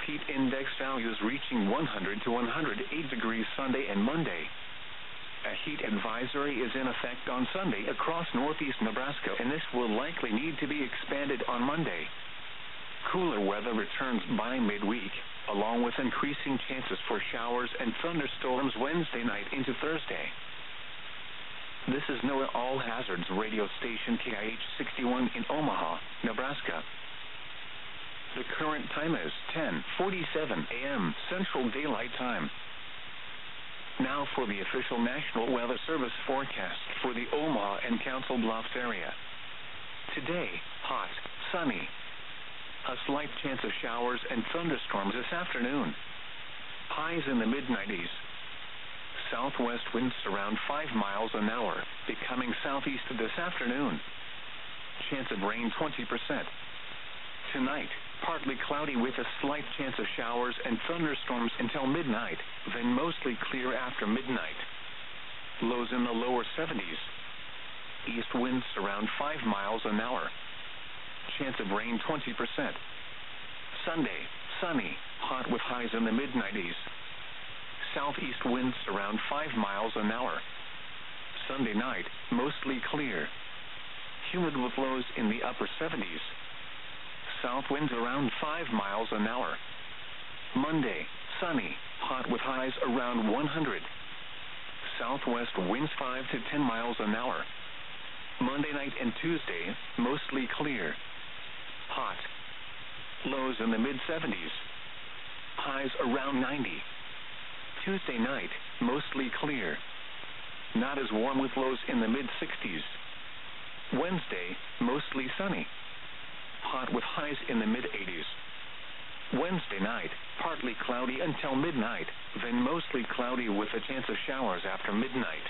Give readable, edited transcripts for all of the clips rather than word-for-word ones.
heat index values reaching 100 to 108 degrees Sunday and Monday. A heat advisory is in effect on Sunday across northeast Nebraska, and this will likely need to be expanded on Monday. Cooler weather returns by midweek, along with increasing chances for showers and thunderstorms Wednesday night into Thursday. This is NOAA All Hazards radio station KIH 61 in Omaha, Nebraska. The current time is 10:47 a.m. Central Daylight Time. Now for the official National Weather Service forecast for the Omaha and Council Bluffs area. Today, hot, sunny. A slight chance of showers and thunderstorms this afternoon. Highs in the mid-90s. Southwest winds around 5 miles an hour, becoming southeast this afternoon. Chance of rain 20%. Tonight, partly cloudy with a slight chance of showers and thunderstorms until midnight, then mostly clear after midnight. Lows in the lower 70s. East winds around 5 miles an hour. Chance of rain 20%. Sunday, sunny, hot with highs in the mid-90s. Southeast winds around 5 miles an hour. Sunday night, mostly clear. Humid with lows in the upper 70s. South winds around 5 miles an hour. Monday, sunny, hot with highs around 100. Southwest winds 5 to 10 miles an hour. Monday night and Tuesday, mostly clear. Hot. Lows in the mid-70s. Highs around 90. Tuesday night, mostly clear. Not as warm with lows in the mid-60s. Wednesday, mostly sunny. Hot with highs in the mid-80s. Wednesday night, partly cloudy until midnight, then mostly cloudy with a chance of showers after midnight.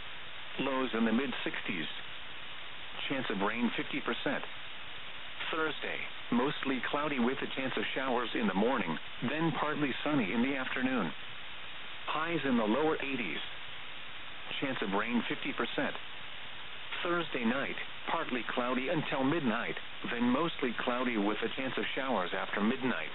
Lows in the mid-60s. Chance of rain 50%. Thursday, mostly cloudy with a chance of showers in the morning, then partly sunny in the afternoon. Highs in the lower 80s. Chance of rain 50%. Thursday night, partly cloudy until midnight, then mostly cloudy with a chance of showers after midnight.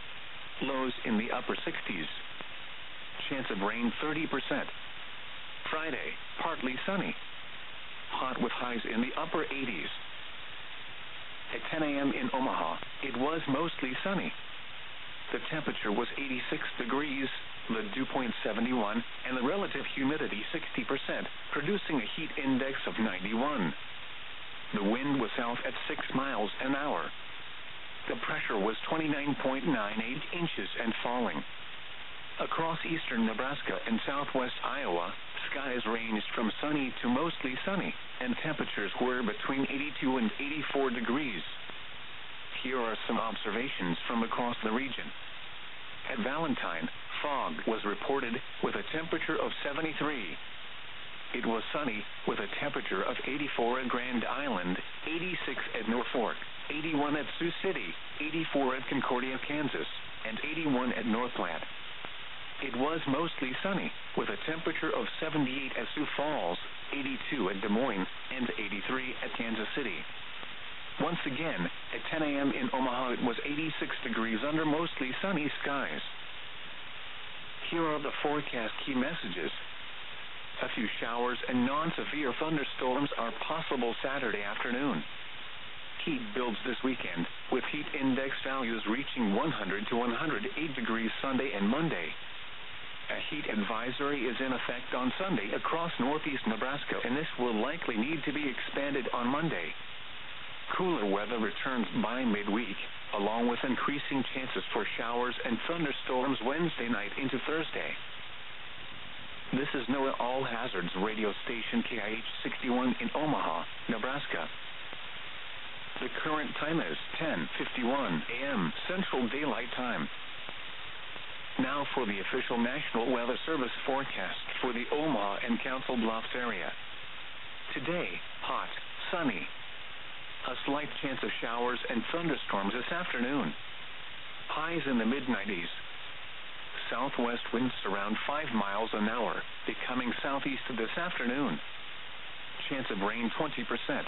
Lows in the upper 60s. Chance of rain 30%. Friday, partly sunny. Hot with highs in the upper 80s. At 10 a.m. in Omaha, it was mostly sunny. The temperature was 86 degrees, the dew point 71, and the relative humidity 60%, producing a heat index of 91. The wind was south at 6 miles an hour. The pressure was 29.98 inches and falling. Across eastern Nebraska and southwest Iowa, skies ranged from sunny to mostly sunny, and temperatures were between 82 and 84 degrees. Here are some observations from across the region. At Valentine, fog was reported with a temperature of 73. It was sunny with a temperature of 84 at Grand Island, 86 at Norfolk, 81 at Sioux City, 84 at Concordia, Kansas, and 81 at North Platte. It was mostly sunny with a temperature of 78 at Sioux Falls, 82 at Des Moines, and 83 at Kansas City. Once again, at 10 a.m. in Omaha, it was 86 degrees under mostly sunny skies. Here are the forecast key messages. A few showers and non-severe thunderstorms are possible Saturday afternoon. Heat builds this weekend, with heat index values reaching 100 to 108 degrees Sunday and Monday. A heat advisory is in effect on Sunday across northeast Nebraska, and this will likely need to be expanded on Monday. Cooler weather returns by midweek, along with increasing chances for showers and thunderstorms Wednesday night into Thursday. This is NOAA All Hazards radio station KIH 61 in Omaha, Nebraska. The current time is 10:51 a.m. Central Daylight Time. Now for the official National Weather Service forecast for the Omaha and Council Bluffs area. Today, hot, sunny. A slight chance of showers and thunderstorms this afternoon. Highs in the mid-90s. Southwest winds around 5 miles an hour, becoming southeast this afternoon. Chance of rain 20%.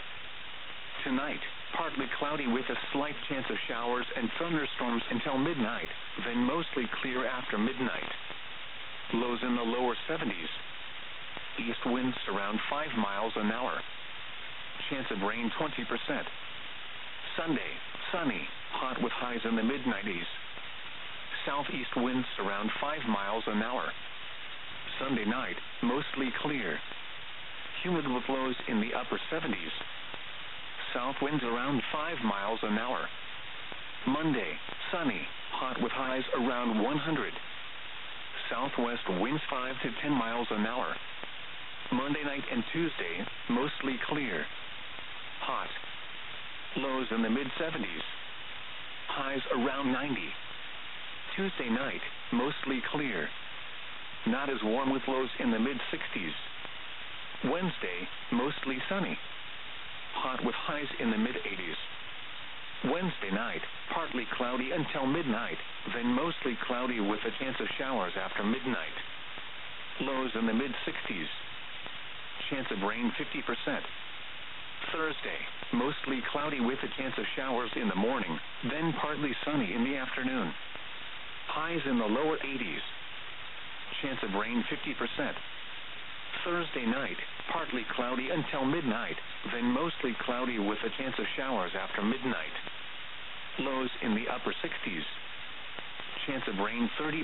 Tonight, partly cloudy with a slight chance of showers and thunderstorms until midnight, then mostly clear after midnight. Lows in the lower 70s. East winds around 5 miles an hour. Chance of rain 20%. Sunday, sunny, hot with highs in the mid-90s. Southeast winds around 5 miles an hour. Sunday night, mostly clear. Humid with lows in the upper 70s. South winds around 5 miles an hour. Monday, sunny, hot with highs around 100. Southwest winds 5 to 10 miles an hour. Monday night and Tuesday, mostly clear. Hot. Lows in the mid-70s. Highs around 90. Tuesday night, mostly clear. Not as warm with lows in the mid-60s. Wednesday, mostly sunny. Hot with highs in the mid-80s. Wednesday night, partly cloudy until midnight, then mostly cloudy with a chance of showers after midnight. Lows in the mid-60s. Chance of rain 50%. Thursday, mostly cloudy with a chance of showers in the morning, then partly sunny in the afternoon. Highs in the lower 80s. Chance of rain 50%. Thursday night, partly cloudy until midnight, then mostly cloudy with a chance of showers after midnight. Lows in the upper 60s. Chance of rain 30%.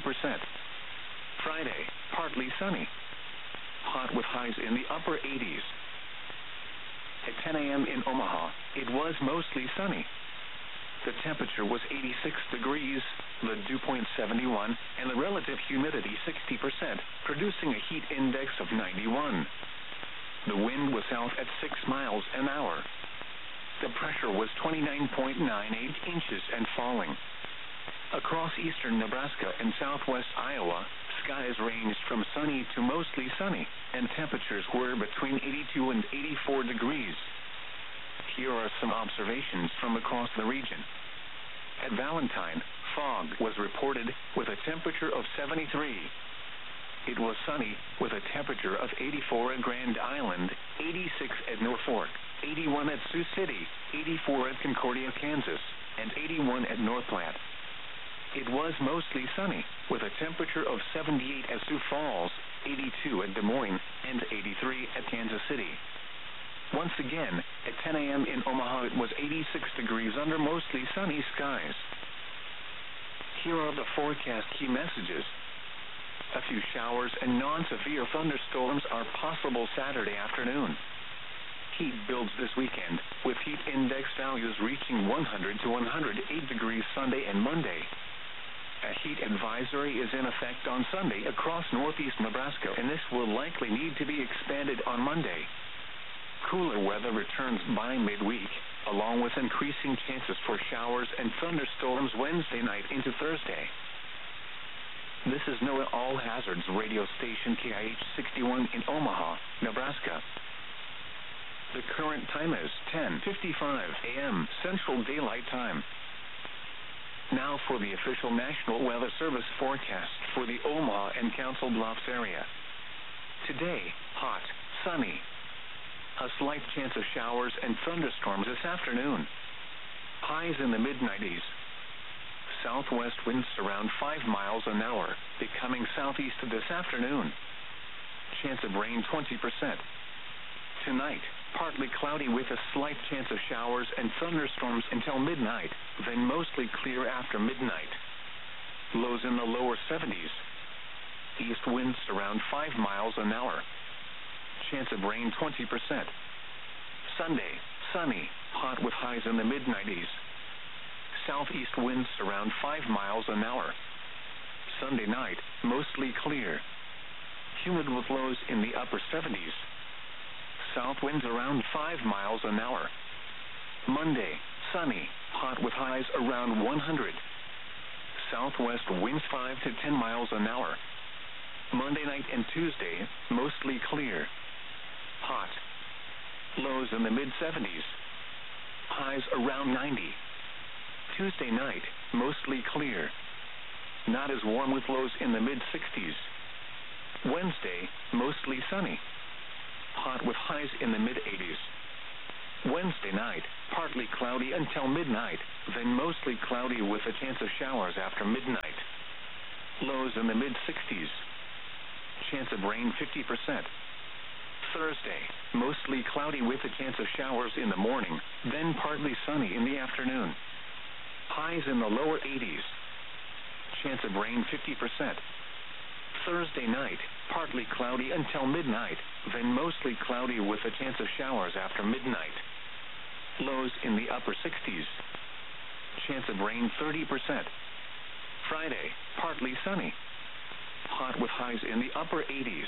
Friday, partly sunny. Hot with highs in the upper 80s. At 10 a.m. in Omaha, it was mostly sunny. The temperature was 86 degrees, the dew point 71, and the relative humidity 60%, producing a heat index of 91. The wind was south at 6 miles an hour. The pressure was 29.98 inches and falling. Across eastern Nebraska and southwest Iowa, skies ranged from sunny to mostly sunny, and temperatures were between 82 and 84 degrees. Here are some observations from across the region. At Valentine, fog was reported with a temperature of 73. It was sunny with a temperature of 84 at Grand Island, 86 at Norfolk, 81 at Sioux City, 84 at Concordia, Kansas, and 81 at North Platte. It was mostly sunny with a temperature of 78 at Sioux Falls, 82 at Des Moines, and 83 at Kansas City. Once again, at 10 a.m. in Omaha, it was 86 degrees under mostly sunny skies. Here are the forecast key messages. A few showers and non-severe thunderstorms are possible Saturday afternoon. Heat builds this weekend, with heat index values reaching 100 to 108 degrees Sunday and Monday. A heat advisory is in effect on Sunday across northeast Nebraska, and this will likely need to be expanded on Monday. Cooler weather returns by midweek, along with increasing chances for showers and thunderstorms Wednesday night into Thursday. This is NOAA All Hazards radio station KIH 61 in Omaha, Nebraska. The current time is 10:55 a.m. Central Daylight Time. Now for the official National Weather Service forecast for the Omaha and Council Bluffs area. Today, hot, sunny. A slight chance of showers and thunderstorms this afternoon. Highs in the mid-90s. Southwest winds around 5 miles an hour, becoming southeast this afternoon. Chance of rain 20%. Tonight, partly cloudy with a slight chance of showers and thunderstorms until midnight, then mostly clear after midnight. Lows in the lower 70s. East winds around 5 miles an hour. Chance of rain 20%. Sunday, sunny, hot with highs in the mid-90s. Southeast winds around 5 miles an hour. Sunday night, mostly clear. Humid with lows in the upper 70s. South winds around 5 miles an hour. Monday, sunny, hot with highs around 100. Southwest winds 5 to 10 miles an hour. Monday night and Tuesday, mostly clear. Hot. Lows in the mid-70s. Highs around 90. Tuesday night, mostly clear. Not as warm with lows in the mid-60s. Wednesday, mostly sunny. Hot with highs in the mid-80s. Wednesday night, partly cloudy until midnight, then mostly cloudy with a chance of showers after midnight. Lows in the mid-60s. Chance of rain 50%. Thursday, mostly cloudy with a chance of showers in the morning, then partly sunny in the afternoon. Highs in the lower 80s. Chance of rain 50%. Thursday night, partly cloudy until midnight, then mostly cloudy with a chance of showers after midnight. Lows in the upper 60s. Chance of rain 30%. Friday, partly sunny. Hot with highs in the upper 80s.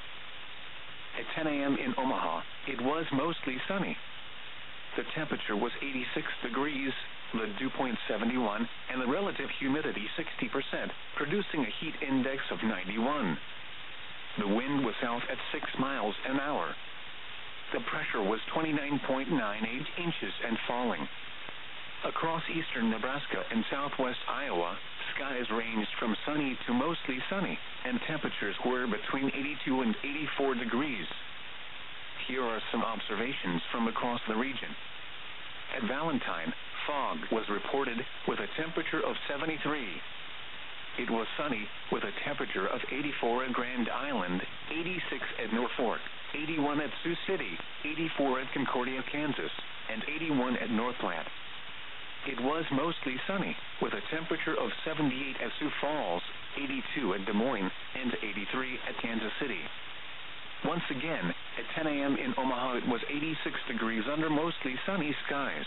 At 10 a.m. in Omaha, it was mostly sunny. The temperature was 86 degrees, the dew point 71, and the relative humidity 60%, producing a heat index of 91. The wind was south at 6 miles an hour. The pressure was 29.98 inches and falling. Across eastern Nebraska and southwest Iowa, skies ranged from sunny to mostly sunny, and temperatures were between 82 and 84 degrees. Here are some observations from across the region. At Valentine, fog was reported with a temperature of 73. It was sunny with a temperature of 84 at Grand Island, 86 at Norfolk, 81 at Sioux City, 84 at Concordia, Kansas, and 81 at North Platte. It was mostly sunny with a temperature of 78 at Sioux Falls, 82 at Des Moines, and 83 at Kansas City. Once again, at 10 a.m. in Omaha, it was 86 degrees under mostly sunny skies.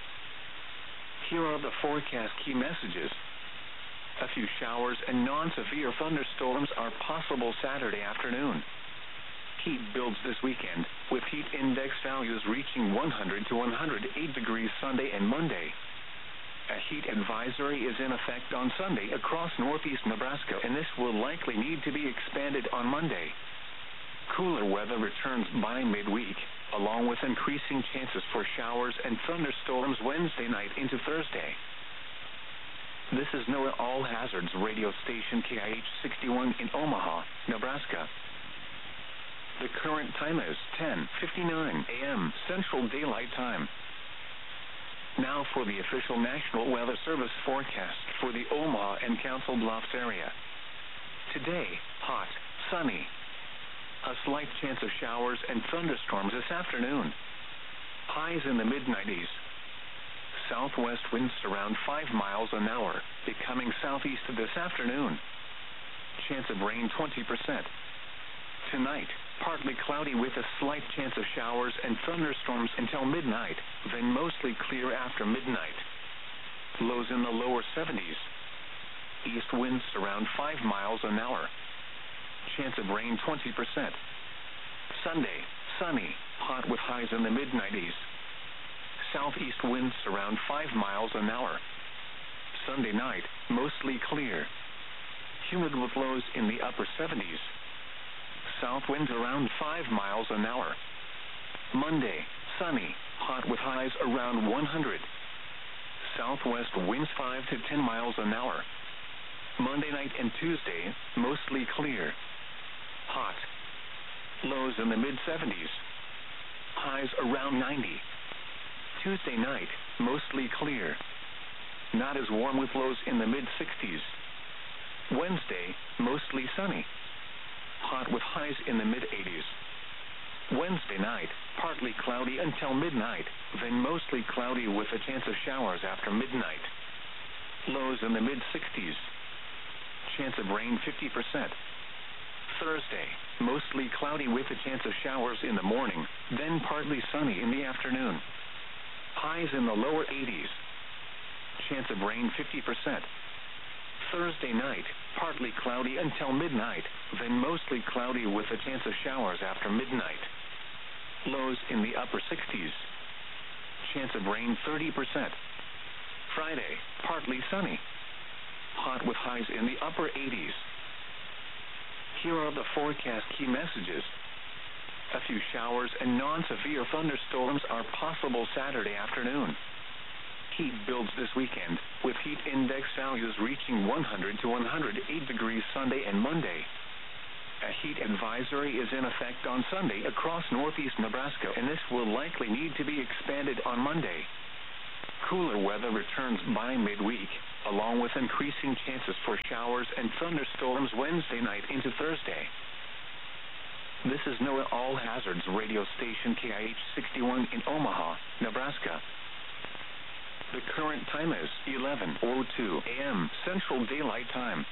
Here are the forecast key messages. A few showers and non-severe thunderstorms are possible Saturday afternoon. Heat builds this weekend, with heat index values reaching 100 to 108 degrees Sunday and Monday. A heat advisory is in effect on Sunday across northeast Nebraska, and this will likely need to be expanded on Monday. Cooler weather returns by midweek, along with increasing chances for showers and thunderstorms Wednesday night into Thursday. This is NOAA All Hazards radio station KIH 61 in Omaha, Nebraska. The current time is 10:59 a.m. Central Daylight Time. Now for the official National Weather Service forecast for the Omaha and Council Bluffs area. Today, hot, sunny. A slight chance of showers and thunderstorms this afternoon. Highs in the mid-90s. Southwest winds around 5 miles an hour, becoming southeast this afternoon. Chance of rain 20%. Tonight, partly cloudy with a slight chance of showers and thunderstorms until midnight, then mostly clear after midnight. Lows in the lower 70s. East winds around 5 miles an hour. Chance of rain 20%. Sunday, sunny, hot with highs in the mid-90s. Southeast winds around 5 miles an hour. Sunday night, mostly clear. Humid with lows in the upper 70s. South winds around 5 miles an hour. Monday, sunny, hot with highs around 100. Southwest winds 5 to 10 miles an hour. Monday night and Tuesday, mostly clear. Hot. Lows in the mid-70s. Highs around 90. Tuesday night, mostly clear. Not as warm with lows in the mid-60s. Wednesday, mostly sunny. Hot with highs in the mid-80s. Wednesday night, partly cloudy until midnight, then mostly cloudy with a chance of showers after midnight. Lows in the mid-60s. Chance of rain 50%. Thursday, mostly cloudy with a chance of showers in the morning, then partly sunny in the afternoon. Highs in the lower 80s. Chance of rain 50%. Thursday night, partly cloudy until midnight, then mostly cloudy with a chance of showers after midnight. Lows in the upper 60s. Chance of rain 30%. Friday, partly sunny. Hot with highs in the upper 80s. Here are the forecast key messages. A few showers and non-severe thunderstorms are possible Saturday afternoon. Heat builds this weekend, with heat index values reaching 100 to 108 degrees Sunday and Monday. A heat advisory is in effect on Sunday across northeast Nebraska, and this will likely need to be expanded on Monday. Cooler weather returns by midweek, along with increasing chances for showers and thunderstorms Wednesday night into Thursday. This is NOAA All Hazards radio station KIH 61 in Omaha, Nebraska. The current time is 11:02 a.m. Central Daylight Time.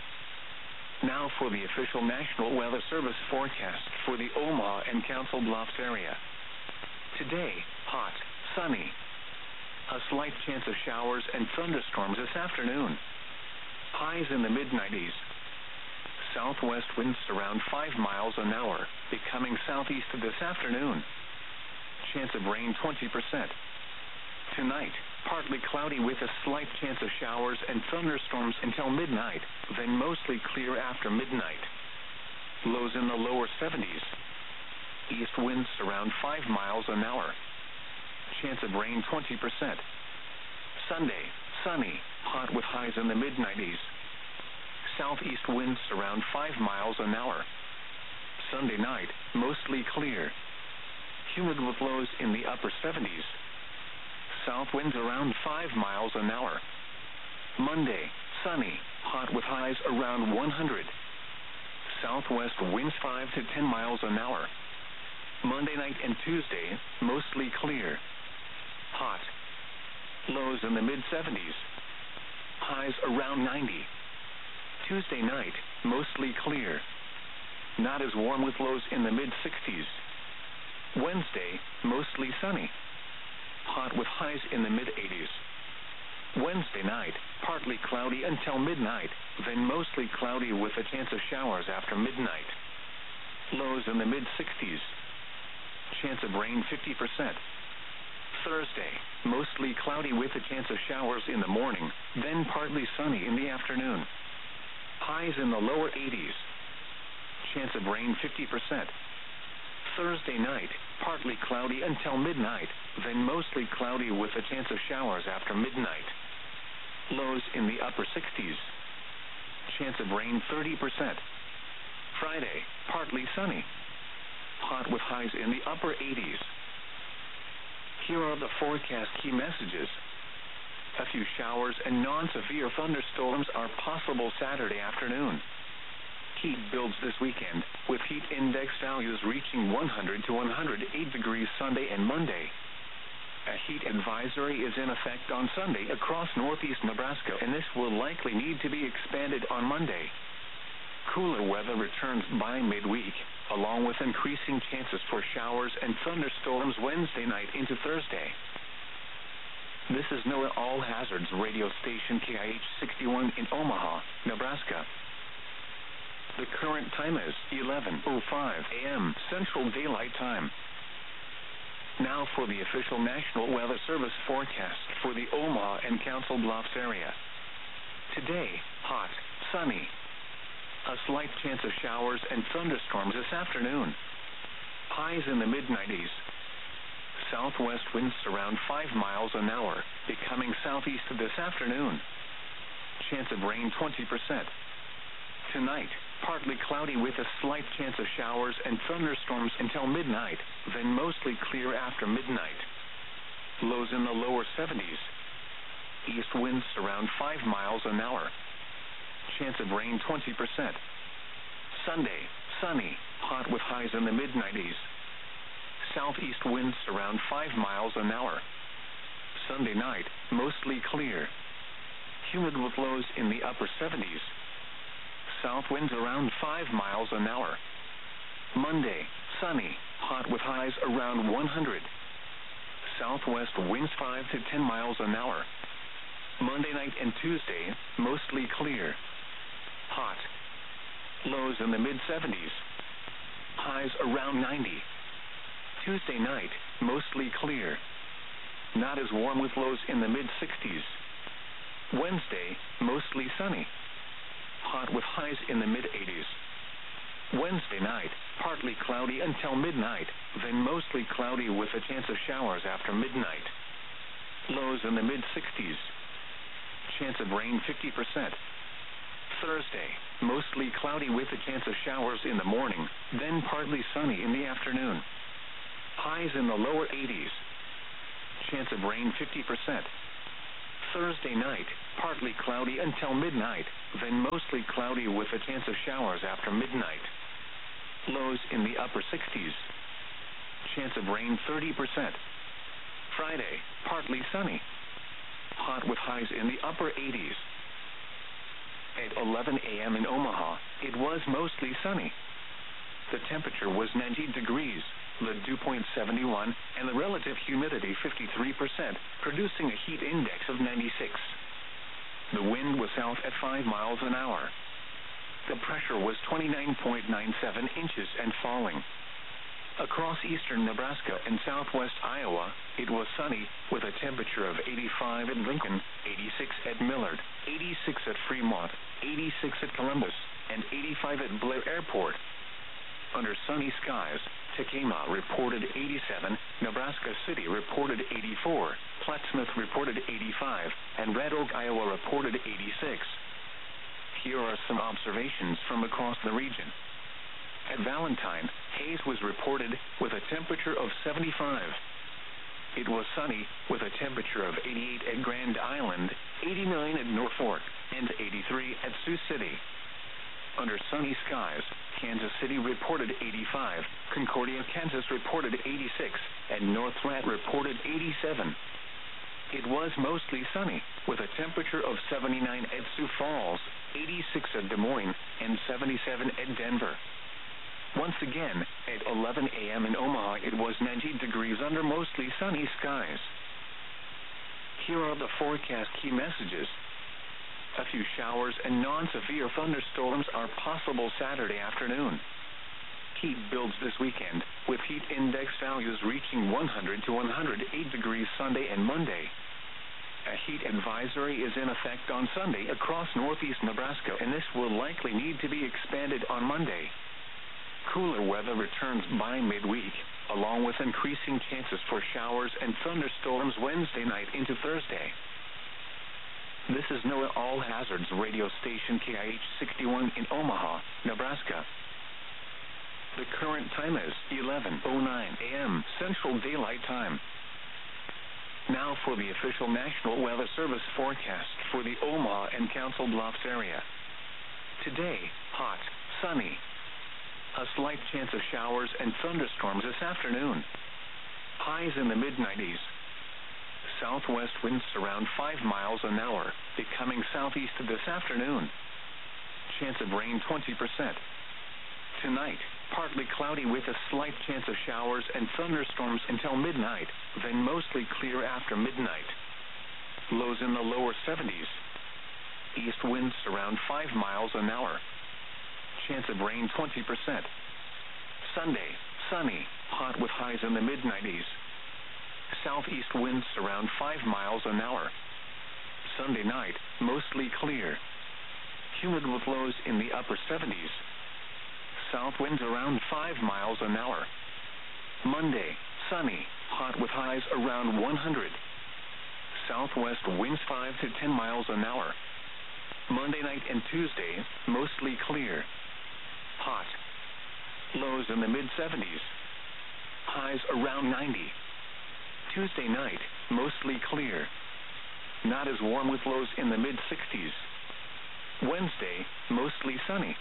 Now for the official National Weather Service forecast for the Omaha and Council Bluffs area. Today, hot, sunny. A slight chance of showers and thunderstorms this afternoon. Highs in the mid-90s. Southwest winds around 5 miles an hour, becoming southeast this afternoon. Chance of rain 20%. Tonight, partly cloudy with a slight chance of showers and thunderstorms until midnight, then mostly clear after midnight. Lows in the lower 70s. East winds around 5 miles an hour. Chance of rain 20%. Sunday, sunny, hot with highs in the mid-90s. Southeast winds around 5 miles an hour. Sunday night, mostly clear. Humid with lows in the upper 70s. South winds around 5 miles an hour. Monday, sunny, hot with highs around 100. Southwest winds 5 to 10 miles an hour. Monday night and Tuesday, mostly clear. Hot. Lows in the mid-70s. Highs around 90. Tuesday night, mostly clear. Not as warm with lows in the mid-60s. Wednesday, mostly sunny. Hot with highs in the mid-80s. Wednesday night, partly cloudy until midnight, then mostly cloudy with a chance of showers after midnight. Lows in the mid-60s. Chance of rain 50%. Thursday, mostly cloudy with a chance of showers in the morning, then partly sunny in the afternoon. Highs in the lower 80s. Chance of rain 50%. Thursday night, partly cloudy until midnight, then mostly cloudy with a chance of showers after midnight. Lows in the upper 60s. Chance of rain 30%. Friday, partly sunny. Hot with highs in the upper 80s. Here are the forecast key messages. A few showers and non-severe thunderstorms are possible Saturday afternoon. Heat builds this weekend, with heat index values reaching 100 to 108 degrees Sunday and Monday. A heat advisory is in effect on Sunday across northeast Nebraska, and this will likely need to be expanded on Monday. Cooler weather returns by midweek, along with increasing chances for showers and thunderstorms Wednesday night into Thursday. This is NOAA All Hazards radio station KIH 61 in Omaha, Nebraska. The current time is 11:05 a.m. Central Daylight Time. Now for the official National Weather Service forecast for the Omaha and Council Bluffs area. Today, hot, sunny. A slight chance of showers and thunderstorms this afternoon. Highs in the mid-90s. Southwest winds around 5 miles an hour, becoming southeast this afternoon. Chance of rain 20%. Tonight, partly cloudy with a slight chance of showers and thunderstorms until midnight, then mostly clear after midnight. Lows in the lower 70s. East winds around 5 miles an hour. Chance of rain 20%. Sunday, sunny, hot with highs in the mid-90s. Southeast winds around 5 miles an hour. Sunday night, mostly clear. Humid with lows in the upper 70s. South winds around 5 miles an hour. Monday, sunny, hot with highs around 100. Southwest winds 5 to 10 miles an hour. Monday night and Tuesday, mostly clear. Hot. Lows in the mid-70s. Highs around 90. Tuesday night, mostly clear. Not as warm with lows in the mid-60s. Wednesday, mostly sunny. Hot with highs in the mid-80s. Wednesday night, partly cloudy until midnight, then mostly cloudy with a chance of showers after midnight. Lows in the mid-60s. Chance of rain 50%. Thursday, mostly cloudy with a chance of showers in the morning, then partly sunny in the afternoon. Highs in the lower 80s. Chance of rain 50%. Thursday night, partly cloudy until midnight, then mostly cloudy with a chance of showers after midnight. Lows in the upper 60s. Chance of rain 30%. Friday, partly sunny. Hot with highs in the upper 80s. At 11 a.m. in Omaha, it was mostly sunny. The temperature was 90 degrees, the dew point 71, and the relative humidity 53%, producing a heat index of 96. The wind was south at 5 miles an hour. The pressure was 29.97 inches and falling. Across eastern Nebraska and southwest Iowa, it was sunny, with a temperature of 85 at Lincoln, 86 at Millard, 86 at Fremont, 86 at Columbus, and 85 at Blair Airport. Under sunny skies, Tekamah reported 87, Nebraska City reported 84, Plattsmouth reported 85, and Red Oak, Iowa reported 86. Here are some observations from across the region. At Valentine, haze was reported with a temperature of 75. It was sunny with a temperature of 88 at Grand Island, 89 at Norfolk, and 83 at Sioux City. Under sunny skies, Kansas City reported 85, Concordia, Kansas reported 86, and North Platte reported 87. It was mostly sunny, with a temperature of 79 at Sioux Falls, 86 at Des Moines, and 77 at Denver. Once again, at 11 a.m. in Omaha, it was 90 degrees under mostly sunny skies. Here are the forecast key messages. A few showers and non-severe thunderstorms are possible Saturday afternoon. Heat builds this weekend, with heat index values reaching 100 to 108 degrees Sunday and Monday. A heat advisory is in effect on Sunday across northeast Nebraska, and this will likely need to be expanded on Monday. Cooler weather returns by midweek, along with increasing chances for showers and thunderstorms Wednesday night into Thursday. This is NOAA All Hazards radio station KIH 61 in Omaha, Nebraska. The current time is 11:09 a.m. Central Daylight Time. Now for the official National Weather Service forecast for the Omaha and Council Bluffs area. Today, hot, sunny. A slight chance of showers and thunderstorms this afternoon. Highs in the mid-90s. Southwest winds around 5 miles an hour, becoming southeast this afternoon. Chance of rain 20%. Tonight, partly cloudy with a slight chance of showers and thunderstorms until midnight, then mostly clear after midnight. Lows in the lower 70s. East winds around 5 miles an hour. Chance of rain 20%. Sunday, sunny, hot with highs in the mid-90s. Southeast winds around 5 miles an hour. Sunday night, mostly clear. Humid with lows in the upper 70s. South winds around 5 miles an hour. Monday, sunny, hot with highs around 100. Southwest winds 5 to 10 miles an hour. Monday night and Tuesday, mostly clear. Hot. Lows in the mid-70s. Highs around 90. Tuesday night, mostly clear. Not as warm with lows in the mid-60s. Wednesday, mostly sunny.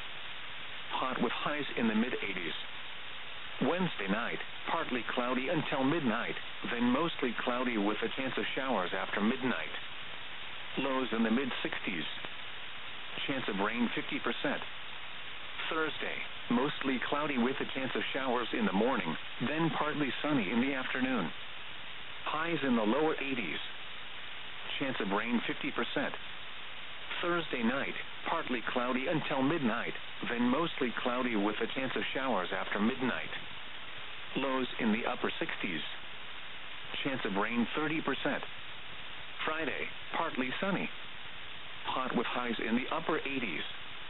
Hot with highs in the mid-80s. Wednesday night, partly cloudy until midnight, then mostly cloudy with a chance of showers after midnight. Lows in the mid-60s. Chance of rain 50%. Thursday, mostly cloudy with a chance of showers in the morning, then partly sunny in the afternoon. Highs in the lower 80s. Chance of rain 50%. Thursday night, partly cloudy until midnight, then mostly cloudy with a chance of showers after midnight. Lows in the upper 60s. Chance of rain 30%. Friday, partly sunny. Hot with highs in the upper 80s.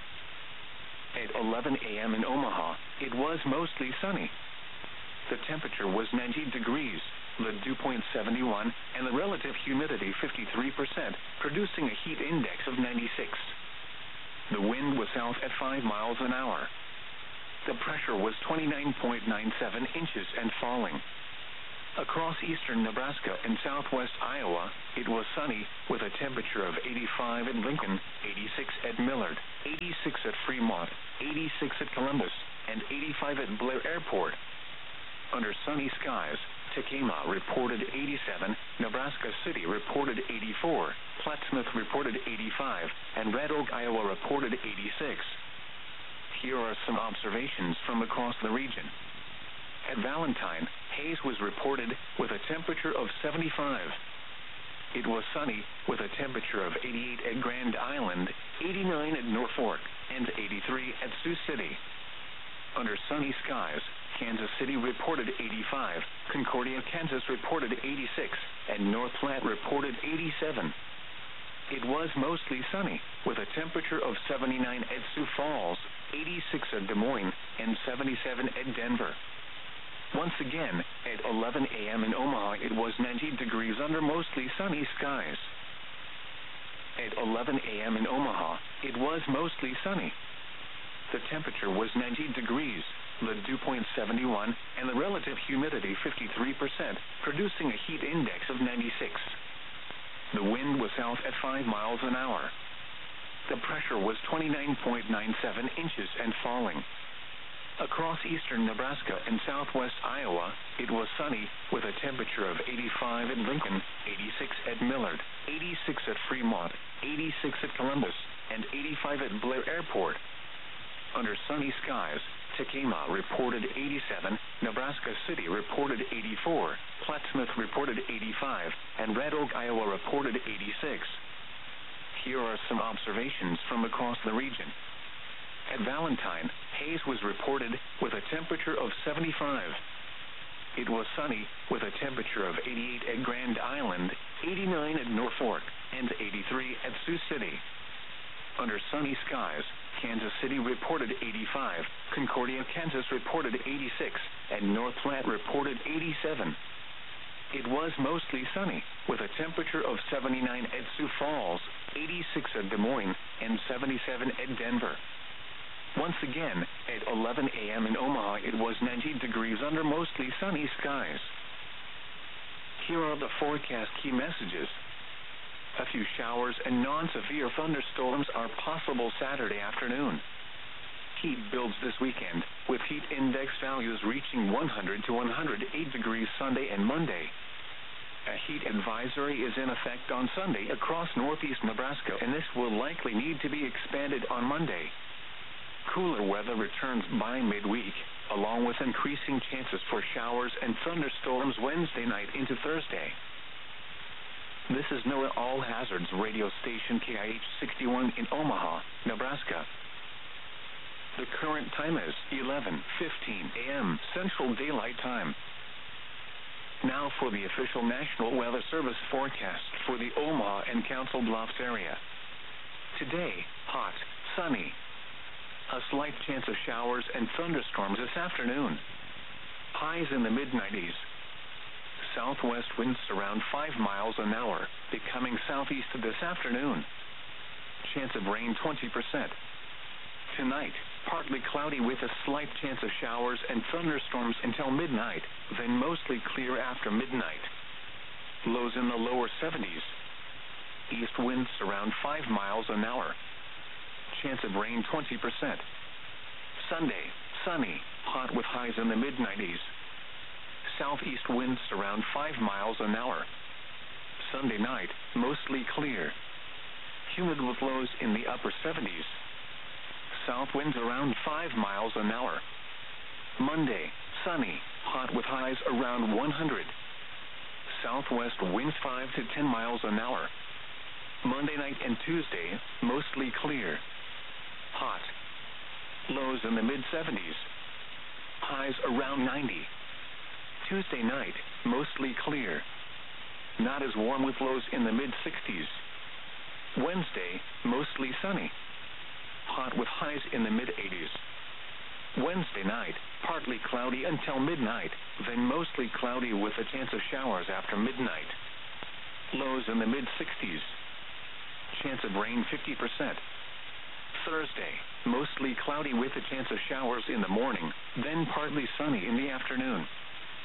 At 11 a.m. in Omaha, it was mostly sunny. The temperature was 90 degrees, the dew point 71, and the relative humidity 53%, producing a heat index of 96. The wind was south at 5 miles an hour. The pressure was 29.97 inches and falling. Across eastern Nebraska and southwest Iowa, it was sunny, with a temperature of 85 at Lincoln, 86 at Millard, 86 at Fremont, 86 at Columbus, and 85 at Blair Airport. Under sunny skies, Tekamah reported 87, Nebraska City reported 84, Plattsmouth reported 85, and Red Oak, Iowa reported 86. Here are some observations from across the region. At Valentine, haze was reported, with a temperature of 75. It was sunny, with a temperature of 88 at Grand Island, 89 at Norfolk, and 83 at Sioux City. Under sunny skies, Kansas City reported 85, Concordia, Kansas reported 86, and North Platte reported 87. It was mostly sunny, with a temperature of 79 at Sioux Falls, 86 at Des Moines, and 77 at Denver. Once again, at 11 a.m. in Omaha, it was 90 degrees under mostly sunny skies. At 11 a.m. in Omaha, it was mostly sunny. The temperature was 90 degrees, the dew point 71, and the relative humidity 53%, producing a heat index of 96. The wind was south at 5 miles an hour. The pressure was 29.97 inches and falling. Across eastern Nebraska and southwest Iowa, it was sunny, with a temperature of 85 at Lincoln, 86 at Millard, 86 at Fremont, 86 at Columbus, and 85 at Blair Airport. Under sunny skies, Tekamah reported 87, Nebraska City reported 84, Plattsmouth reported 85, and Red Oak, Iowa reported 86. Here are some observations from across the region. At Valentine, haze was reported, with a temperature of 75. It was sunny, with a temperature of 88 at Grand Island, 89 at Norfolk, and 83 at Sioux City. Under sunny skies, Kansas City reported 85, Concordia, Kansas reported 86, and North Platte reported 87. It was mostly sunny, with a temperature of 79 at Sioux Falls, 86 at Des Moines, and 77 at Denver. Once again, at 11 a.m. in Omaha, it was 90 degrees under mostly sunny skies. Here are the forecast key messages. A few showers and non-severe thunderstorms are possible Saturday afternoon. Heat builds this weekend, with heat index values reaching 100 to 108 degrees Sunday and Monday. A heat advisory is in effect on Sunday across northeast Nebraska, and this will likely need to be expanded on Monday. Cooler weather returns by midweek, along with increasing chances for showers and thunderstorms Wednesday night into Thursday. This is NOAA All Hazards radio station KIH 61 in Omaha, Nebraska. The current time is 11:15 a.m. Central Daylight Time. Now for the official National Weather Service forecast for the Omaha and Council Bluffs area. Today, hot, sunny. A slight chance of showers and thunderstorms this afternoon. Highs in the mid-90s. Southwest winds around 5 miles an hour, becoming southeast this afternoon. Chance of rain 20%. Tonight, partly cloudy with a slight chance of showers and thunderstorms until midnight, then mostly clear after midnight. Lows in the lower 70s. East winds around 5 miles an hour. Chance of rain 20%. Sunday, sunny, hot with highs in the mid-90s. Southeast winds around 5 miles an hour. Sunday night, mostly clear. Humid with lows in the upper 70s. South winds around 5 miles an hour. Monday, sunny, hot with highs around 100. Southwest winds 5 to 10 miles an hour. Monday night and Tuesday, mostly clear. Hot. Lows in the mid-70s. Highs around 90. Tuesday night, mostly clear. Not as warm with lows in the mid-60s. Wednesday, mostly sunny. Hot with highs in the mid-80s. Wednesday night, partly cloudy until midnight, then mostly cloudy with a chance of showers after midnight. Lows in the mid-60s. Chance of rain 50%. Thursday, mostly cloudy with a chance of showers in the morning, then partly sunny in the afternoon.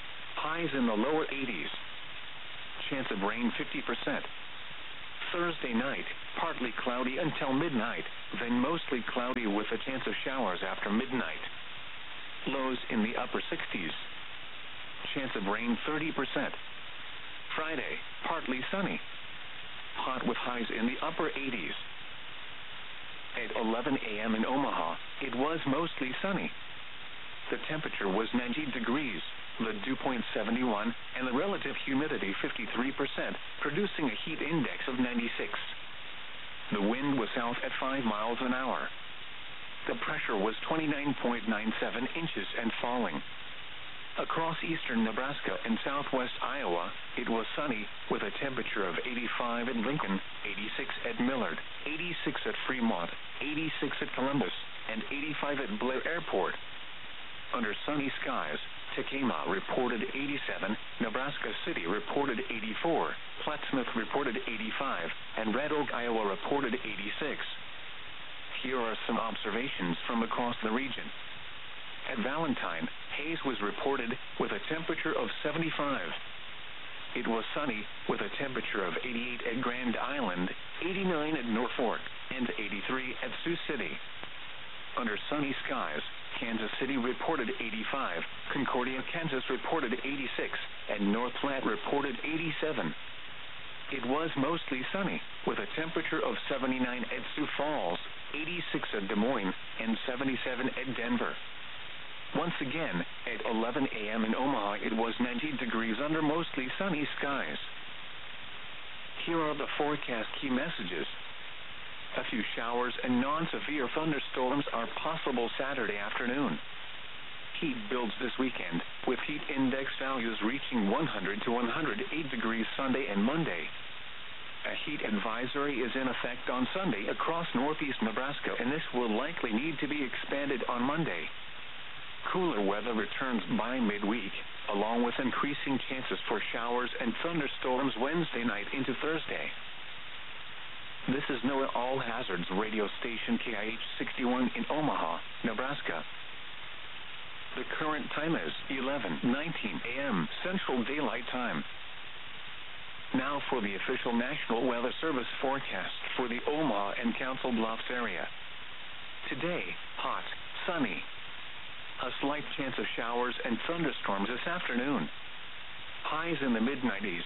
Highs in the lower 80s. Chance of rain 50%. Thursday night, partly cloudy until midnight, then mostly cloudy with a chance of showers after midnight. Lows in the upper 60s. Chance of rain 30%. Friday, partly sunny. Hot with highs in the upper 80s. At 11 a.m. in Omaha, it was mostly sunny. The temperature was 90 degrees, the dew point 71, and the relative humidity 53%, producing a heat index of 96. The wind was south at 5 miles an hour. The pressure was 29.97 inches and falling. Across eastern Nebraska and southwest Iowa, it was sunny, with a temperature of 85 at Lincoln, 86 at Millard, 86 at Fremont, 86 at Columbus, and 85 at Blair Airport. Under sunny skies, Tekamah reported 87, Nebraska City reported 84, Plattsmouth reported 85, and Red Oak, Iowa reported 86. Here are some observations from across the region. At Valentine, haze was reported, with a temperature of 75. It was sunny, with a temperature of 88 at Grand Island, 89 at Norfolk, and 83 at Sioux City. Under sunny skies, Kansas City reported 85, Concordia, Kansas reported 86, and North Platte reported 87. It was mostly sunny, with a temperature of 79 at Sioux Falls, 86 at Des Moines, and 77 at Denver. Once again, at 11 a.m. in Omaha, it was 90 degrees under mostly sunny skies. Here are the forecast key messages. A few showers and non-severe thunderstorms are possible Saturday afternoon. Heat builds this weekend, with heat index values reaching 100 to 108 degrees Sunday and Monday. A heat advisory is in effect on Sunday across northeast Nebraska, and this will likely need to be expanded on Monday. Cooler weather returns by midweek, along with increasing chances for showers and thunderstorms Wednesday night into Thursday. This is NOAA All Hazards radio station KIH 61 in Omaha, Nebraska. The current time is 11:19 a.m. Central Daylight Time. Now for the official National Weather Service forecast for the Omaha and Council Bluffs area. Today, hot, sunny. A slight chance of showers and thunderstorms this afternoon. Highs in the mid-90s.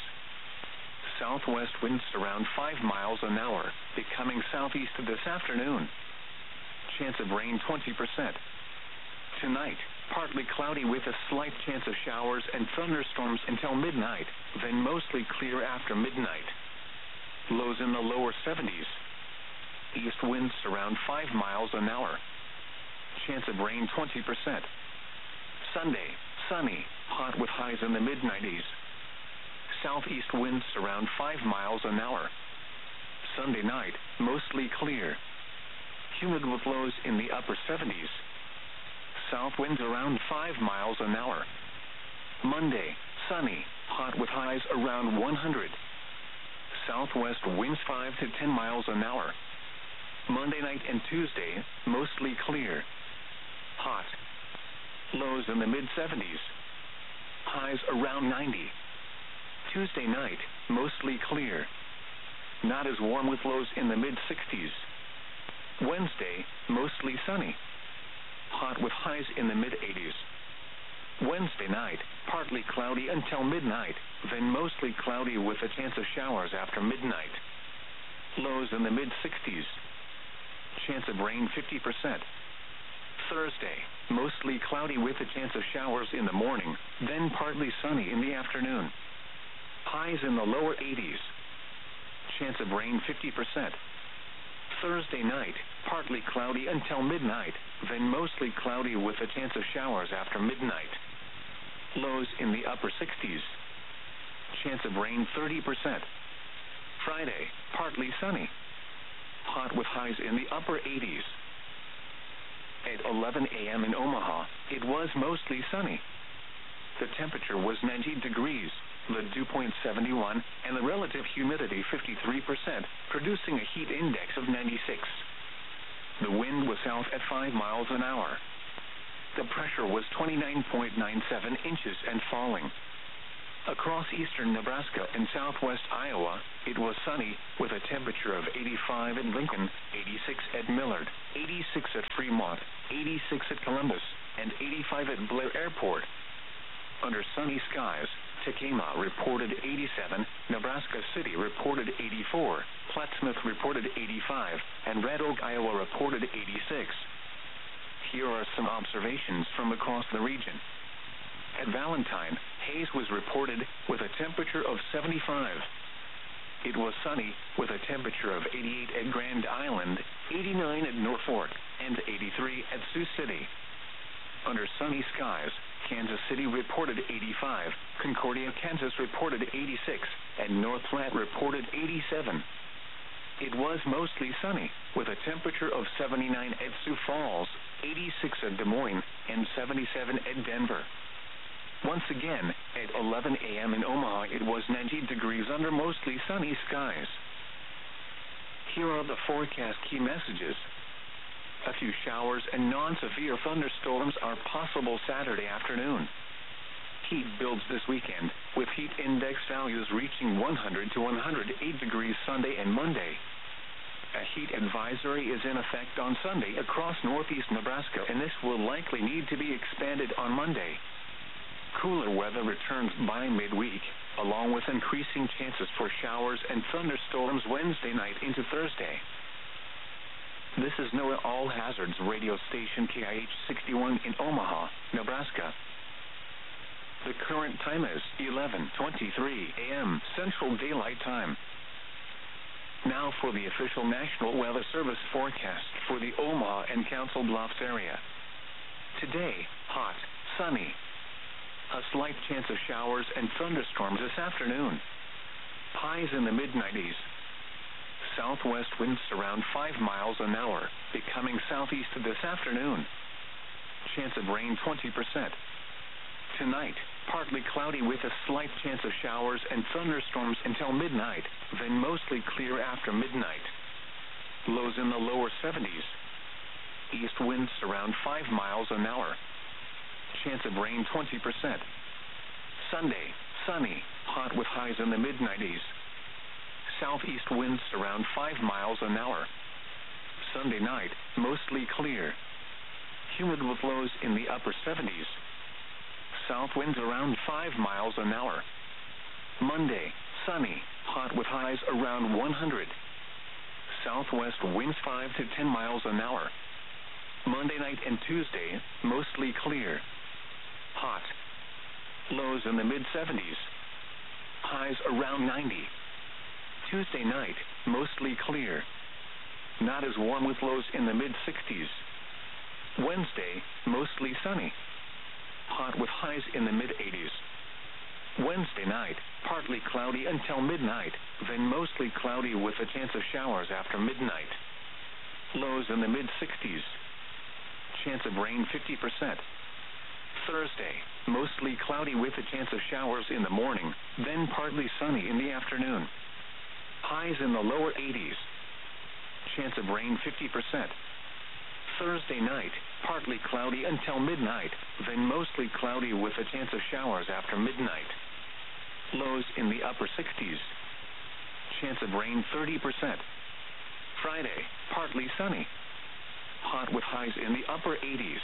Southwest winds around 5 miles an hour, becoming southeast this afternoon. Chance of rain 20%. Tonight, partly cloudy with a slight chance of showers and thunderstorms until midnight, then mostly clear after midnight. Lows in the lower 70s. East winds around 5 miles an hour. Chance of rain 20%. Sunday, sunny, hot with highs in the mid-90s. Southeast winds around 5 miles an hour. Sunday night, mostly clear. Humid with lows in the upper 70s. South winds around 5 miles an hour. Monday, sunny, hot with highs around 100. Southwest winds 5 to 10 miles an hour. Monday night and Tuesday, mostly clear. Hot. Lows in the mid-70s. Highs around 90. Tuesday night, mostly clear. Not as warm with lows in the mid-60s. Wednesday, mostly sunny. Hot with highs in the mid-80s. Wednesday night, partly cloudy until midnight, then mostly cloudy with a chance of showers after midnight. Lows in the mid-60s. Chance of rain 50%. Thursday, mostly cloudy with a chance of showers in the morning, then partly sunny in the afternoon. Highs in the lower 80s. Chance of rain 50%. Thursday night, partly cloudy until midnight, then mostly cloudy with a chance of showers after midnight. Lows in the upper 60s. Chance of rain 30%. Friday, partly sunny. Hot with highs in the upper 80s. At 11 a.m. in Omaha, it was mostly sunny. The temperature was 90 degrees, the dew point 71, and the relative humidity 53%, producing a heat index of 96. The wind was south at 5 miles an hour. The pressure was 29.97 inches and falling. Across eastern Nebraska and southwest Iowa, it was sunny, with a temperature of 85 at Lincoln, 86 at Millard, 86 at Fremont, 86 at Columbus, and 85 at Blair Airport. Under sunny skies, Tekamah reported 87, Nebraska City reported 84, Plattsmouth reported 85, and Red Oak, Iowa reported 86. Here are some observations from across the region. At Valentine, haze was reported, with a temperature of 75. It was sunny, with a temperature of 88 at Grand Island, 89 at Norfolk, and 83 at Sioux City. Under sunny skies, Kansas City reported 85, Concordia, Kansas reported 86, and North Platte reported 87. It was mostly sunny, with a temperature of 79 at Sioux Falls, 86 at Des Moines, and 77 at Denver. Once again, at 11 a.m. in Omaha, it was 90 degrees under mostly sunny skies. Here are the forecast key messages. A few showers and non-severe thunderstorms are possible Saturday afternoon. Heat builds this weekend, with heat index values reaching 100 to 108 degrees Sunday and Monday. A heat advisory is in effect on Sunday across northeast Nebraska, and this will likely need to be expanded on Monday. Cooler weather returns by midweek, along with increasing chances for showers and thunderstorms Wednesday night into Thursday. This is NOAA All Hazards radio station KIH 61 in Omaha, Nebraska. The current time is 11:23 a.m. Central Daylight Time. Now for the official National Weather Service forecast for the Omaha and Council Bluffs area. Today, hot, sunny. A slight chance of showers and thunderstorms this afternoon. Highs in the mid-90s. Southwest winds around 5 miles an hour, becoming southeast this afternoon. Chance of rain 20%. Tonight, partly cloudy with a slight chance of showers and thunderstorms until midnight, then mostly clear after midnight. Lows in the lower 70s. East winds around 5 miles an hour. Chance of rain 20%. Sunday, sunny, hot with highs in the mid-90s. Southeast winds around 5 miles an hour. Sunday night, mostly clear. Humid with lows in the upper 70s. South winds around 5 miles an hour. Monday, sunny, hot with highs around 100. Southwest winds 5 to 10 miles an hour. Monday night and Tuesday, mostly clear. Hot. Lows in the mid-70s. Highs around 90. Tuesday night, mostly clear. Not as warm with lows in the mid-60s. Wednesday, mostly sunny. Hot with highs in the mid-80s. Wednesday night, partly cloudy until midnight, then mostly cloudy with a chance of showers after midnight. Lows in the mid-60s. Chance of rain 50%. Thursday, mostly cloudy with a chance of showers in the morning, then partly sunny in the afternoon. Highs in the lower 80s. Chance of rain 50%. Thursday night, partly cloudy until midnight, then mostly cloudy with a chance of showers after midnight. Lows in the upper 60s. Chance of rain 30%. Friday, partly sunny. Hot with highs in the upper 80s.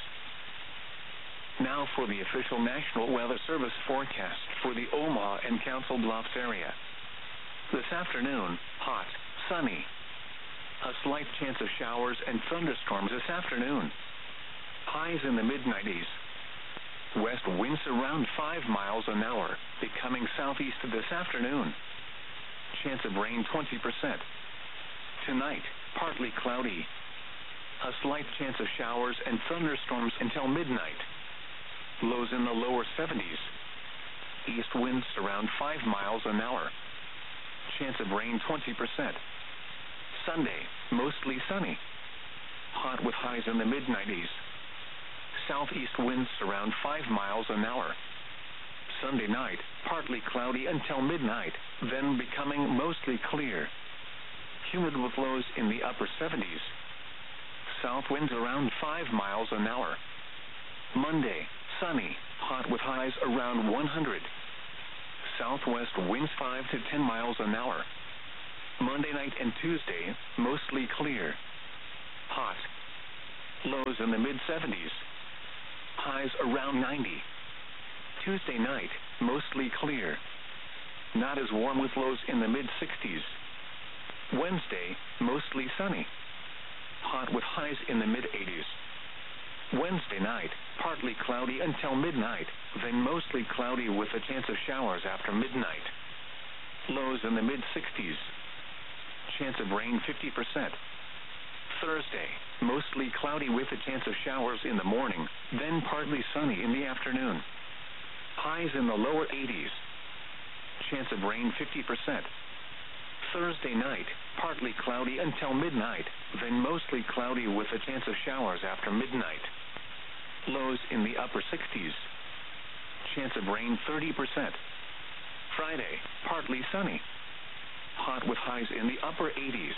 Now for the official National Weather Service forecast for the Omaha and Council Bluffs area. This afternoon, hot, sunny. A slight chance of showers and thunderstorms this afternoon. Highs in the mid-90s. West winds around 5 miles an hour, becoming southeast this afternoon. Chance of rain 20%. Tonight, partly cloudy. A slight chance of showers and thunderstorms until midnight. Lows in the lower 70s. East winds around 5 miles an hour. Chance of rain 20%. Sunday, mostly sunny. Hot with highs in the mid-90s. Southeast winds around 5 miles an hour. Sunday night, partly cloudy until midnight, then becoming mostly clear. Humid with lows in the upper 70s. South winds around 5 miles an hour. Monday, sunny, hot with highs around 100. Southwest winds 5 to 10 miles an hour. Monday night and Tuesday, mostly clear. Hot. Lows in the mid-70s. Highs around 90. Tuesday night, mostly clear. Not as warm with lows in the mid-60s. Wednesday, mostly sunny. Hot with highs in the mid-80s. Wednesday night, partly cloudy until midnight, then mostly cloudy with a chance of showers after midnight. Lows in the mid-60s. Chance of rain 50%. Thursday, mostly cloudy with a chance of showers in the morning, then partly sunny in the afternoon. Highs in the lower 80s. Chance of rain 50%. Thursday night, partly cloudy until midnight, then mostly cloudy with a chance of showers after midnight. Lows in the upper 60s. Chance of rain 30%. Friday, partly sunny. Hot with highs in the upper 80s.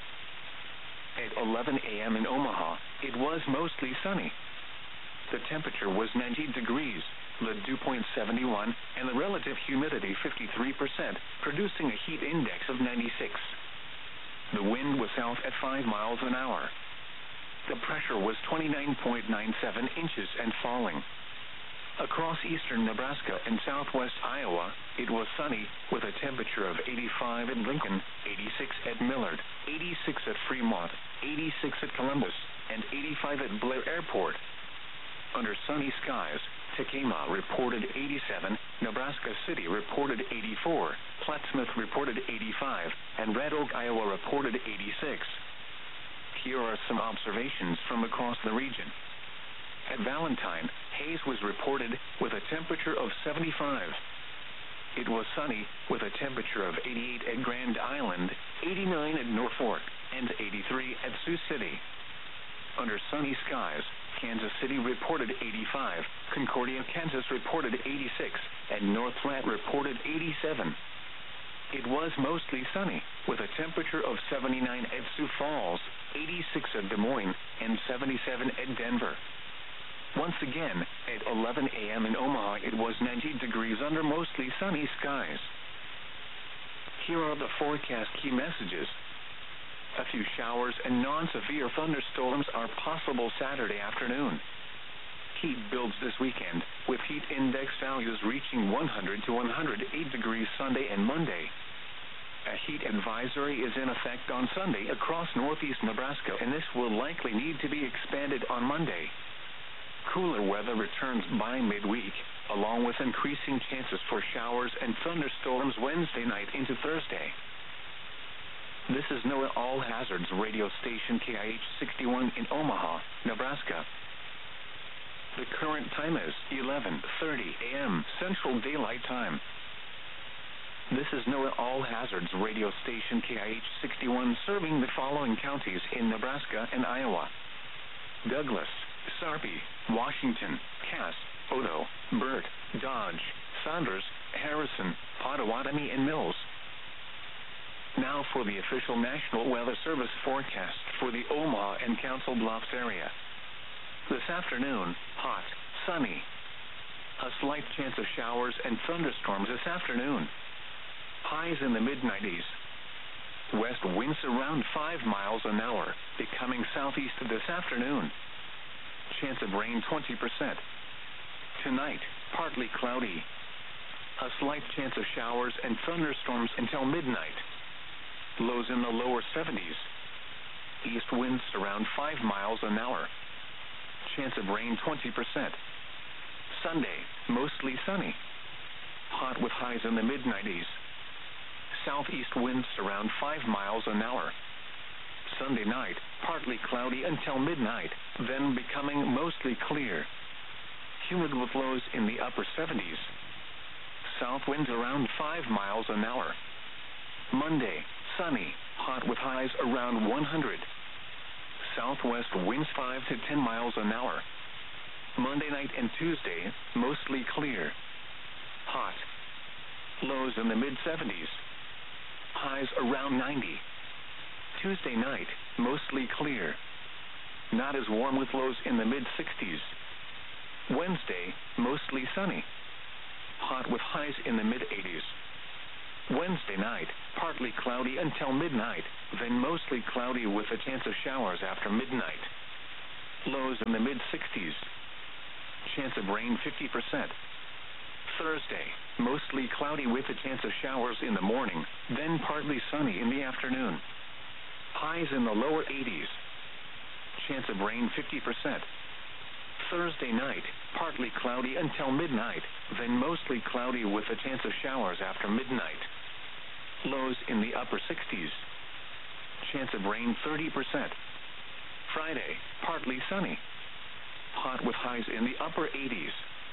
At 11 a.m. in Omaha, it was mostly sunny. The temperature was 90 degrees, the dew point 71, and the relative humidity 53%, producing a heat index of 96. The wind was south at 5 miles an hour. The pressure was 29.97 inches and falling. Across eastern Nebraska and southwest Iowa, it was sunny, with a temperature of 85 at Lincoln, 86 at Millard, 86 at Fremont, 86 at Columbus, and 85 at Blair Airport. Under sunny skies, Tekamah reported 87, Nebraska City reported 84, Plattsmouth reported 85, and Red Oak, Iowa reported 86. Here are some observations from across the region. At Valentine, haze was reported with a temperature of 75. It was sunny with a temperature of 88 at Grand Island, 89 at Norfolk, and 83 at Sioux City. Under sunny skies, Kansas City reported 85, Concordia, Kansas reported 86, and North Platte reported 87. It was mostly sunny, with a temperature of 79 at Sioux Falls, 86 at Des Moines, and 77 at Denver. Once again, at 11 a.m. in Omaha, it was 90 degrees under mostly sunny skies. Here are the forecast key messages. A few showers and non-severe thunderstorms are possible Saturday afternoon. Heat builds this weekend, with heat index values reaching 100 to 108 degrees Sunday and Monday. A heat advisory is in effect on Sunday across northeast Nebraska, and this will likely need to be expanded on Monday. Cooler weather returns by midweek, along with increasing chances for showers and thunderstorms Wednesday night into Thursday. This is NOAA All Hazards radio station KIH 61 in Omaha, Nebraska. The current time is 11:30 a.m. Central Daylight Time. This is NOAA All Hazards radio station KIH 61 serving the following counties in Nebraska and Iowa: Douglas, Sarpy, Washington, Cass, Odo, Burt, Dodge, Saunders, Harrison, Pottawatomie, and Mills. Now for the official National Weather Service forecast for the Omaha and Council Bluffs area. This afternoon, hot, sunny. A slight chance of showers and thunderstorms this afternoon. Highs in the mid-90s. West winds around 5 miles an hour, becoming southeast this afternoon. Chance of rain 20%. Tonight, partly cloudy. A slight chance of showers and thunderstorms until midnight. Lows in the lower 70s. East winds around 5 miles an hour. Chance of rain 20%. Sunday, mostly sunny. Hot with highs in the mid-90s. Southeast winds around 5 miles an hour. Sunday night, partly cloudy until midnight, then becoming mostly clear. Humid with lows in the upper 70s. South winds around 5 miles an hour. Monday, sunny, hot with highs around 100. Southwest winds 5 to 10 miles an hour. Monday night and Tuesday, mostly clear. Hot. Lows in the mid-70s. Highs around 90. Tuesday night, mostly clear. Not as warm with lows in the mid-60s. Wednesday, mostly sunny. hot with highs in the mid-80s. Wednesday night, partly cloudy until midnight, then mostly cloudy with a chance of showers after midnight. Lows in the mid-60s. Chance of rain 50%. Thursday, mostly cloudy with a chance of showers in the morning, then partly sunny in the afternoon. Highs in the lower 80s. Chance of rain 50%. Thursday night, partly cloudy until midnight, then mostly cloudy with a chance of showers after midnight. Lows in the upper 60s. Chance of rain 30%. Friday, partly sunny. Hot with highs in the upper 80s.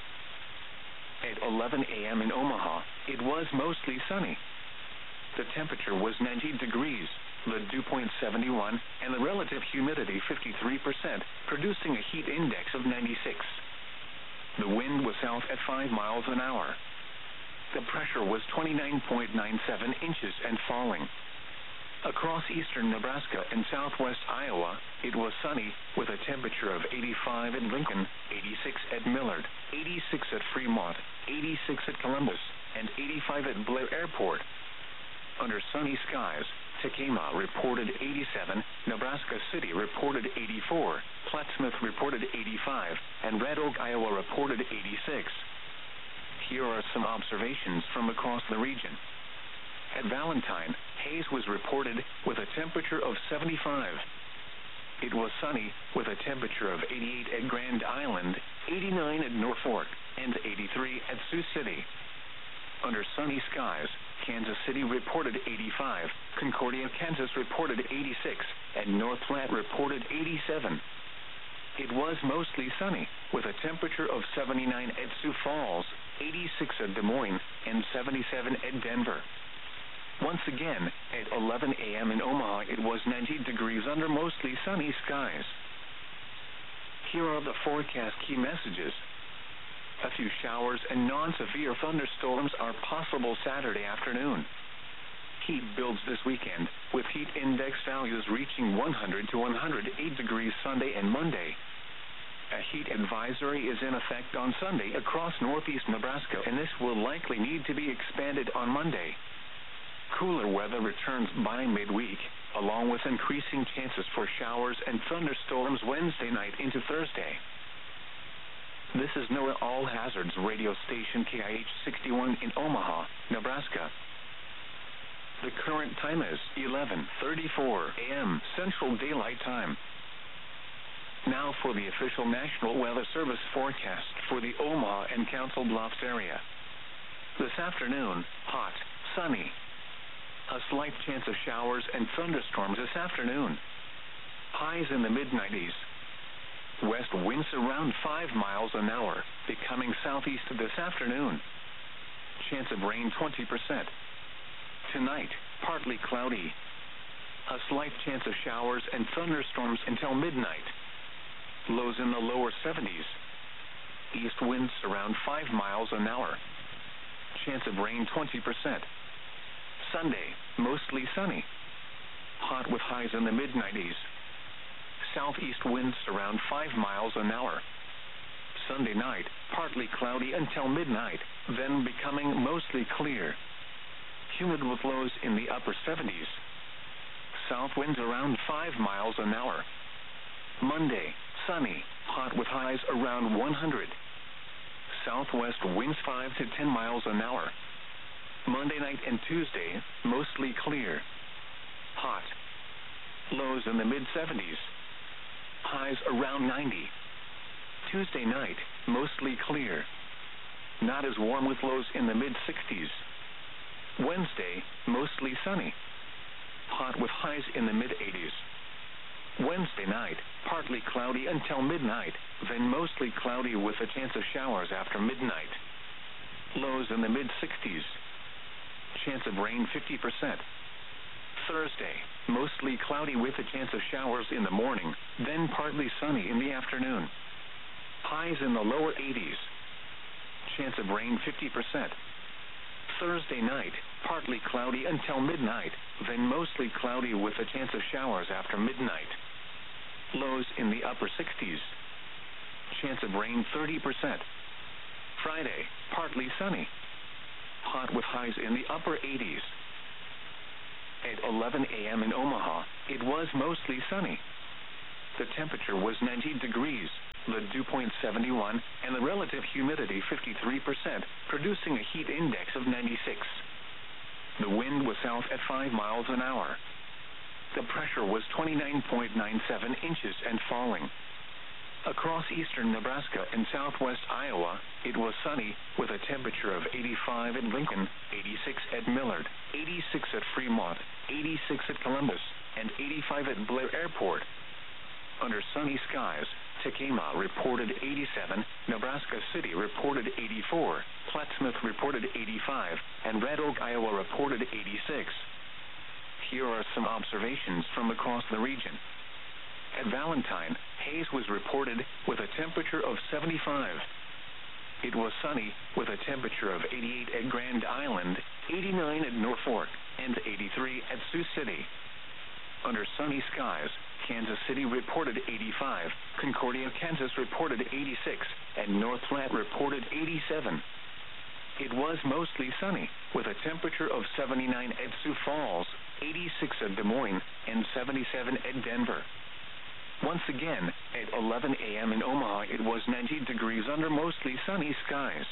At 11 a.m. in Omaha, it was mostly sunny. The temperature was 90 degrees, the dew point 71, and the relative humidity 53%, producing a heat index of 96. The wind was south at 5 miles an hour. The pressure was 29.97 inches and falling. Across eastern Nebraska and southwest Iowa, it was sunny, with a temperature of 85 at Lincoln, 86 at Millard, 86 at Fremont, 86 at Columbus, and 85 at Blair Airport. Under sunny skies, Tekamah reported 87, Nebraska City reported 84, Plattsmouth reported 85, and Red Oak, Iowa reported 86. Here are some observations from across the region. At Valentine, haze was reported, with a temperature of 75. It was sunny, with a temperature of 88 at Grand Island, 89 at Norfolk, and 83 at Sioux City. Under sunny skies, Kansas City reported 85, Concordia, Kansas reported 86, and North Platte reported 87. It was mostly sunny, with a temperature of 79 at Sioux Falls, 86 at Des Moines, and 77 at Denver. Once again, at 11 a.m. in Omaha, it was 90 degrees under mostly sunny skies. Here are the forecast key messages. A few showers and non-severe thunderstorms are possible Saturday afternoon. Heat builds this weekend, with heat index values reaching 100 to 108 degrees Sunday and Monday. A heat advisory is in effect on Sunday across northeast Nebraska, and this will likely need to be expanded on Monday. Cooler weather returns by midweek, along with increasing chances for showers and thunderstorms Wednesday night into Thursday. This is NOAA All Hazards radio station KIH 61 in Omaha, Nebraska. The current time is 11:34 a.m. Central Daylight Time. Now for the official National Weather Service forecast for the Omaha and Council Bluffs area. This afternoon, hot, sunny. A slight chance of showers and thunderstorms this afternoon. Highs in the mid-90s. West winds around 5 miles an hour, becoming southeast this afternoon. Chance of rain 20%. Tonight, partly cloudy. A slight chance of showers and thunderstorms until midnight. Lows in the lower 70s. East winds around 5 miles an hour. Chance of rain 20%. Sunday, mostly sunny. Hot with highs in the mid-90s. Southeast winds around 5 miles an hour. Sunday night, partly cloudy until midnight, then becoming mostly clear. Humid with lows in the upper 70s. South winds around 5 miles an hour. Monday, sunny, hot with highs around 100. Southwest winds 5 to 10 miles an hour. Monday night and Tuesday, mostly clear. Hot. Lows in the mid-70s. Highs around 90. Tuesday night, mostly clear. Not as warm with lows in the mid-60s. Wednesday, mostly sunny. Hot with highs in the mid-80s. Wednesday night, partly cloudy until midnight, then mostly cloudy with a chance of showers after midnight. Lows in the mid-60s. Chance of rain 50%. Thursday, mostly cloudy with a chance of showers in the morning, then partly sunny in the afternoon. Highs in the lower 80s. Chance of rain 50%. Thursday night, partly cloudy until midnight, then mostly cloudy with a chance of showers after midnight. Lows in the upper 60s. Chance of rain 30%. Friday, partly sunny. hot with highs in the upper 80s. At 11 a.m. in Omaha, it was mostly sunny. The temperature was 90 degrees, the dew point 71, and the relative humidity 53%, producing a heat index of 96. The wind was south at 5 miles an hour. The pressure was 29.97 inches and falling. Across eastern Nebraska and southwest Iowa, it was sunny, with a temperature of 85 at Lincoln, 86 at Millard, 86 at Fremont, 86 at Columbus, and 85 at Blair Airport. Under sunny skies, Tekamah reported 87, Nebraska City reported 84, Plattsmouth reported 85, and Red Oak, Iowa reported 86. Here are some observations from across the region. At Valentine, haze was reported, with a temperature of 75. It was sunny, with a temperature of 88 at Grand Island, 89 at Norfolk, and 83 at Sioux City. Under sunny skies, Kansas City reported 85, Concordia, Kansas reported 86, and North Platte reported 87. It was mostly sunny, with a temperature of 79 at Sioux Falls, 86 at Des Moines, and 77 at Denver. Once again, at 11 a.m. in Omaha, it was 90 degrees under mostly sunny skies.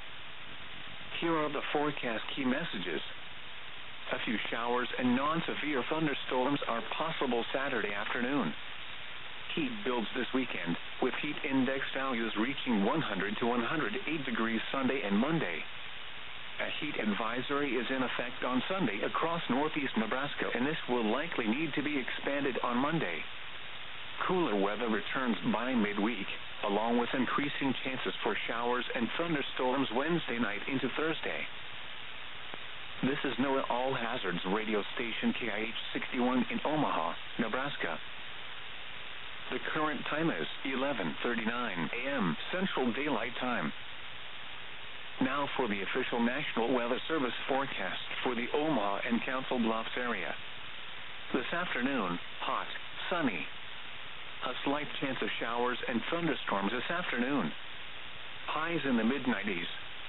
Here are the forecast key messages. A few showers and non-severe thunderstorms are possible Saturday afternoon. Heat builds this weekend, with heat index values reaching 100 to 108 degrees Sunday and Monday. A heat advisory is in effect on Sunday across northeast Nebraska, and this will likely need to be expanded on Monday. Cooler weather returns by midweek, along with increasing chances for showers and thunderstorms Wednesday night into Thursday. This is NOAA All Hazards radio station KIH 61 in Omaha, Nebraska. The current time is 11:39 a.m. Central Daylight Time. Now for the official National Weather Service forecast for the Omaha and Council Bluffs area. This afternoon, hot, sunny. A slight chance of showers and thunderstorms this afternoon. Highs in the mid-90s.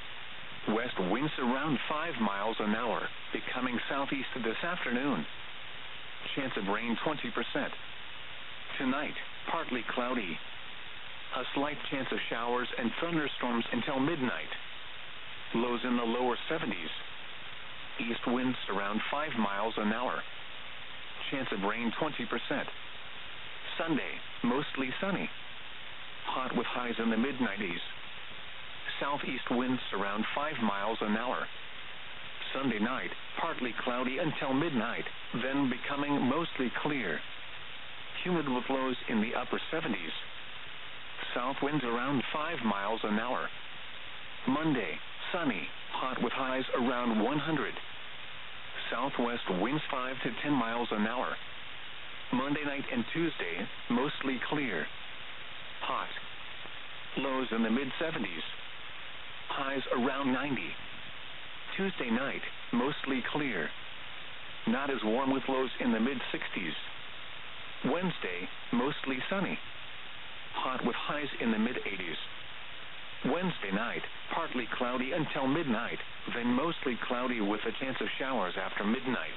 West winds around 5 miles an hour, becoming southeast this afternoon. Chance of rain 20%. Tonight, partly cloudy. A slight chance of showers and thunderstorms until midnight. Lows in the lower 70s. East winds around 5 miles an hour. Chance of rain 20%. Sunday, mostly sunny. Hot with highs in the mid-90s. Southeast winds around 5 miles an hour. Sunday night, partly cloudy until midnight, then becoming mostly clear. Humid with lows in the upper 70s. South winds around 5 miles an hour. Monday, sunny, hot with highs around 100. Southwest winds 5 to 10 miles an hour. Monday night and Tuesday, mostly clear. Hot. Lows in the mid-70s. Highs around 90. Tuesday night, mostly clear. Not as warm with lows in the mid-60s. Wednesday, mostly sunny. Hot with highs in the mid-80s. Wednesday night, partly cloudy until midnight, then mostly cloudy with a chance of showers after midnight.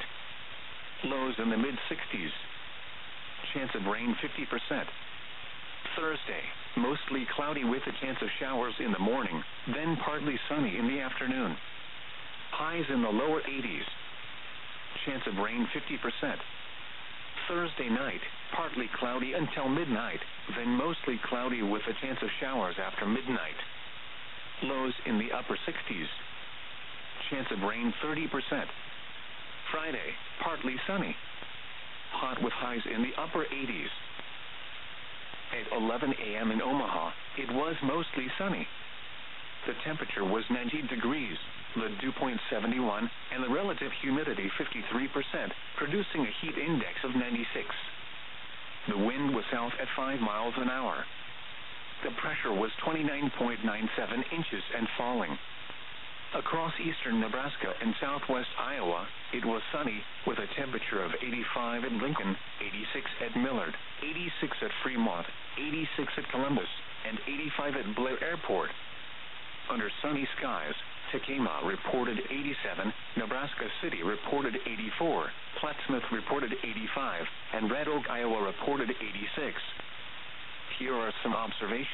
Lows in the mid-60s. Chance of rain 50%. Thursday, mostly cloudy with a chance of showers in the morning, then partly sunny in the afternoon. Highs in the lower 80s. Chance of rain 50%. Thursday night, partly cloudy until midnight, then mostly cloudy with a chance of showers after midnight. Lows in the upper 60s. Chance of rain 30%. Friday, partly sunny. Hot with highs in the upper 80s. At 11 a.m. in Omaha, it was mostly sunny. The temperature was 90 degrees, the dew point 71, and the relative humidity 53%, producing a heat index of 96. The wind was south at 5 miles an hour. The pressure was 29.97 inches and falling. Across eastern Nebraska and southwest Iowa, it was sunny, with a temperature of 85 at Lincoln, 86 at Millard, 86 at Fremont, 86 at Columbus, and 85 at Blair Airport. Under sunny skies, Tekema reported 87, Nebraska City reported 84, Plattsmouth reported 85, and Red Oak, Iowa reported 86. Here are some observations.